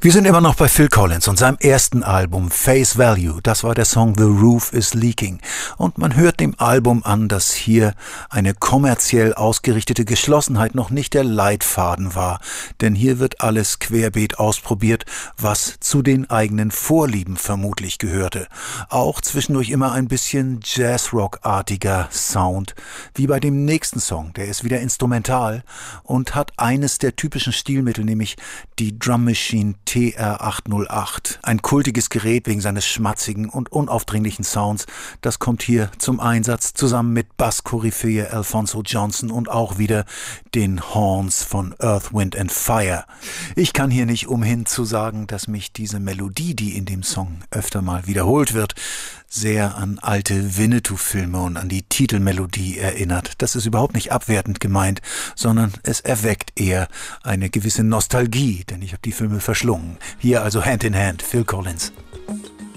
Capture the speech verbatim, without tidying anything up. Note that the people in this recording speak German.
Wir sind immer noch bei Phil Collins und seinem ersten Album Face Value. Das war der Song The Roof is Leaking. Und man hört dem Album an, dass hier eine kommerziell ausgerichtete Geschlossenheit noch nicht der Leitfaden war. Denn hier wird alles querbeet ausprobiert, was zu den eigenen Vorlieben vermutlich gehörte. Auch zwischendurch immer ein bisschen Jazzrock-artiger Sound. Wie bei dem nächsten Song, der ist wieder instrumental und hat eines der typischen Stilmittel, nämlich die Drum Machine T R achthundertacht. Ein kultiges Gerät wegen seines schmatzigen und unaufdringlichen Sounds. Das kommt hier zum Einsatz zusammen mit Bass-Koryphäe Alphonso Johnson und auch wieder den Horns von Earth, Wind and Fire. Ich kann hier nicht umhin zu sagen, dass mich diese Melodie, die in dem Song öfter mal wiederholt wird, sehr an alte Winnetou-Filme und an die Titelmelodie erinnert. Das ist überhaupt nicht abwertend gemeint, sondern es erweckt eher eine gewisse Nostalgie, denn ich habe die Filme verschlungen. Hier also Hand in Hand, Phil Collins.